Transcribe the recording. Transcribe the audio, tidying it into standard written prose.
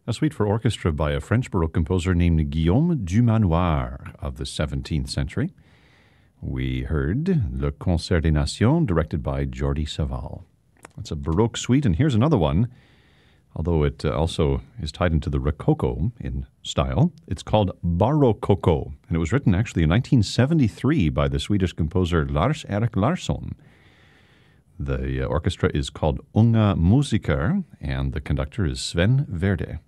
A suite for orchestra by a French Baroque composer named Guillaume Dumanoir of the 17th century. We heard Le Concert des Nations, directed by Jordi Savall. That's a Baroque suite, and here's another one, although it also is tied into the Rococo in style. It's called Barococo, and it was written actually in 1973 by the Swedish composer Lars-Erik Larsson. The orchestra is called Unga Musiker, and the conductor is Sven Verde.